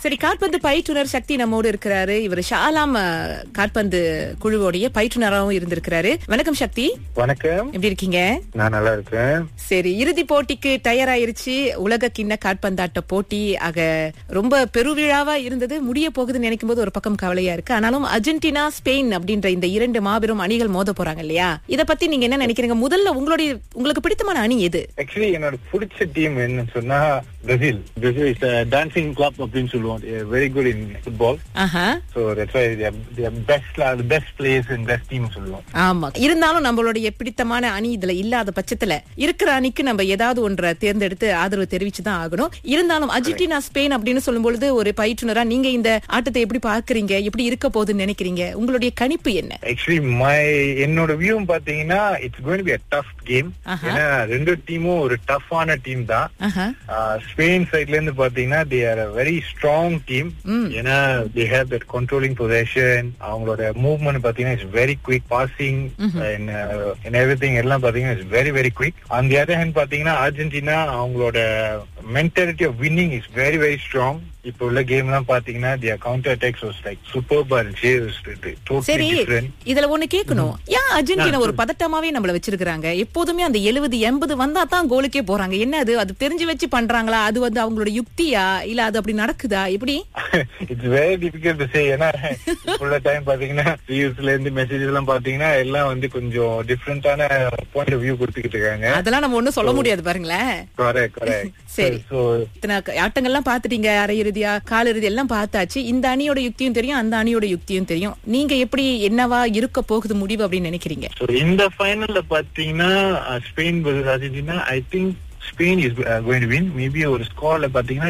சரி, காற்பந்து பயிற்றுனர் சக்தி நம்மோடு இருக்கிறாரு. இவர் ஷாலாம் காற்பந்து குழுவோடைய பயிற்றுனராகவும் இருந்திருக்கிறாரு. வணக்கம் சக்தி. வணக்கம். எப்படி இருக்கீங்க? நான் நல்லா இருக்கேன். சரி, இறுதி போட்டிக்கு தயாராயிருச்சு. உலக கிண்ண காற்பந்தாட்ட போட்டி ஆக ரொம்ப பெருவிழாவா இருந்தது. முடிய போகுதுன்னு நினைக்கும் போது ஒரு பக்கம் கவலையா இருக்கு. ஆனாலும் அர்ஜென்டினா ஸ்பெயின் அப்படின்ற இந்த இரண்டு மாபெரும் அணிகள் மோத போறாங்க இல்லையா? இத பத்தி நீங்க என்ன நினைக்கிறீங்க? முதல்ல உங்களுக்கு பிடித்தமான அணி எது? ஆக்சுவலி என்னோட பிடிச்ச டீம் என்னன்னு சொன்னா பிரேசில் இஸ் டான்சிங் கிளப் அப்படின்னு சொல்லுவோம். Very good in football. So that's why they are best players and best team சொல்லுவோம். ஆமா, இருந்தாலும் நம்மளுடைய பிடித்தமான அணி இதுல இல்லாத பட்சத்துல இருக்கிற அணிக்கு நம்ம ஏதாவது ஒன்றை தேர்ந்தெடுத்து ஆதரவு தெரிவிச்சுதான் ஆகணும். இருந்தாலும் அர்ஜென்டினா ஸ்பெயின் அப்படின்னு சொல்லும்பொழுது ஒரு பயிற்றுனரா நீங்க இந்த ஆட்டத்தை எப்படி பாக்குறீங்க? எப்படி இருக்க போகுதுன்னு நினைக்கிறீங்க? உங்களுடைய கணிப்பு என்ன? ஆக்சுவலி என்னோட வியூ பாத்தீங்கன்னா it's going to be a tough game. ஏன்னா ரெண்டு டீமும் ஒரு டஃப்பான டீம் தான். ஸ்பெயின் சைட்ல இருந்து பாத்தீங்கன்னா they are a very strong team. ஏன்னா they have that controlling possession. அவங்களோட மூவ்மெண்ட் பாத்தீங்கன்னா it's very quick, passing and everything எல்லாம் பாத்தீங்கன்னா it's very very quick. on the other hand பாத்தீங்கன்னா அர்ஜென்டினா அவங்களோட mentality of winning is very very strong. இப்ப உள்ள game எல்லாம் பாத்தீங்கன்னா their counter attacks was like superb இருந்துச்சு. சரி, இதுல ஒண்ணு கேட்கணும். ஏன் அர்ஜென்டினா ஒரு பதட்டமாவே நம்மள வச்சிருக்காங்க? எப்போதுமே அந்த 70-80 வந்தா தான் கோலுக்கே போறாங்க. என்ன அது தெரிஞ்சு வச்சு பண்றாங்களா? அது அவங்களோட யுக்தியா இல்ல அது அப்படி நடக்குதா? எப்படி? It's very difficult to say. ஏன்னா உள்ள டைம் பாத்தீங்கன்னா ரீல்ஸ்ல இருந்து மெசேஜ் எல்லாம் பாத்தீங்கன்னா எல்லாம் கொஞ்சம் டிஃபரெண்டான பாயிண்ட் ஆஃப் வியூ கொடுத்துக்கிட்டு இருக்காங்க. அதெல்லாம் நம்ம ஒண்ணும் சொல்ல முடியாது பாருங்களேன். கரெக்ட். சரி, ஆட்டங்கள்லாம் பாத்துட்டீங்க. அரையிறுதியா காலிறுதி எல்லாம் பார்த்தாச்சு. இந்த அணியோட யுக்தியும் தெரியும், அந்த அணியோட யுக்தியும் தெரியும். நீங்க எப்படி என்னவா இருக்க போகுது முடிவு அப்படின்னு நினைக்கிறீங்க? இந்த ஃபைனல்ல பாத்தீங்கன்னா Spain versus Argentina, I think Spain is going to win. Maybe ஒரு ஸ்கோர்ல பாத்தீங்கன்னா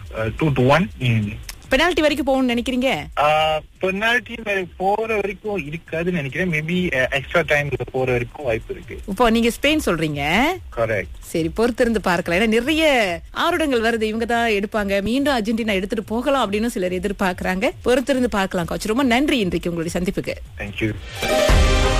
2-1. பெனால்டி வரைக்கும் போகணும்னு நினைக்கிறீங்க? பெனால்டி போற வரைக்கும் இருக்காதுன்னு நினைக்கிறேன். மேபி எக்ஸ்ட்ரா டைம்ல போற வரைக்கும் வாய்ப்பு இருக்கு. இப்போ நீங்க ஸ்பெயின் சொல்றீங்க. கரெக்ட். சரி, பொறுத்திருந்து பார்க்கலாம். ஏன்னா நிறைய ஆருடங்கள் வருது. இவங்க தான் எடுப்பாங்க, மீண்டும் அர்ஜென்டினா எடுத்துட்டு போகலாம் அப்படின்னு சிலர் எதிர்பார்க்கறாங்க. பொறுத்திருந்து பார்க்கலாம். கோச், ரொம்ப நன்றி இன்றைக்கு உங்களுடைய சந்திப்புக்கு. தேங்க்யூ.